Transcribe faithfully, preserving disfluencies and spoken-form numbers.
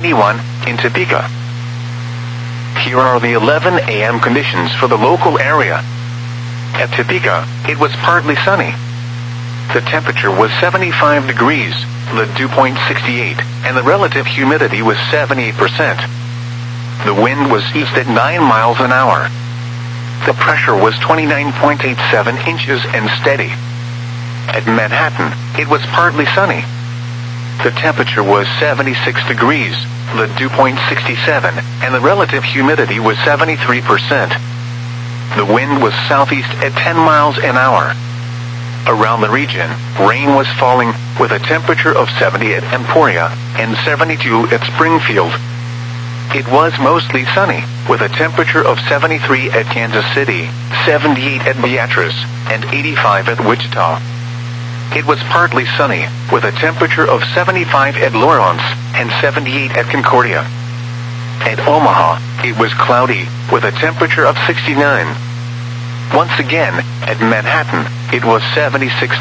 eighty-one in Topeka. Here are the eleven a m conditions for the local area. At Topeka, it was partly sunny. The temperature was seventy-five degrees, the dew point sixty-eight, and the relative humidity was seventy-eight percent. The wind was east at nine miles an hour. The pressure was twenty-nine point eight seven inches and steady. At Manhattan, it was partly sunny. The temperature was seventy-six degrees, the dew point sixty-seven, and the relative humidity was seventy-three percent. The wind was southeast at ten miles an hour. Around the region, rain was falling with a temperature of seventy at Emporia and seventy-two at Springfield. It was mostly sunny, with a temperature of seventy-three at Kansas City, seventy-eight at Beatrice, and eighty-five at Wichita. It was partly sunny, with a temperature of seventy-five at Lawrence and seventy-eight at Concordia. At Omaha, it was cloudy, with a temperature of sixty-nine. Once again, at Manhattan, it was seventy-six